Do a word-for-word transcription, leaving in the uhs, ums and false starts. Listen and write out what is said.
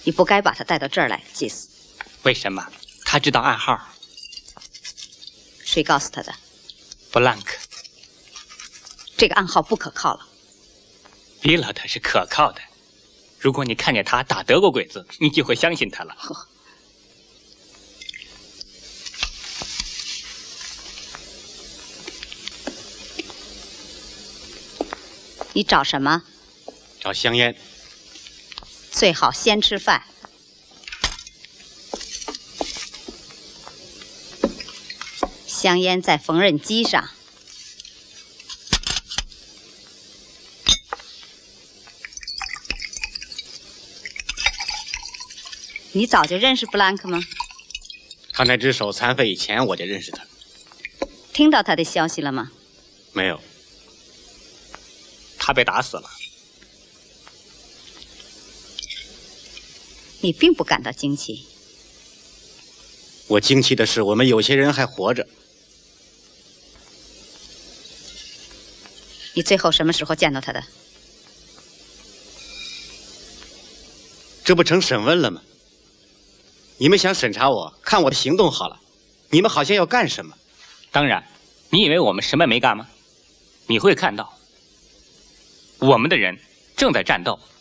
你不该把他带到这儿来，祭司。 为什么？他知道暗号。 谁告诉他的？ 布朗克。 这个暗号不可靠了。 比勒特是可靠的。如果你看见他打德国鬼子，你就会相信他了。 呵，你找什么？ 找香烟。 最好先吃饭。香烟在缝纫机上。你早就认识布兰克吗？ 他那只手残废以前我就认识他。 听到他的消息了吗？ 没有。 他被打死了。 你并不感到惊奇。 我惊奇的是，我们有些人还活着。 你最后什么时候见到他的？ 这不成审问了吗？你们想审查我，看我的行动好了。你们好像要干什么？ 当然，你以为我们什么没干吗？你会看到，我们的人正在战斗。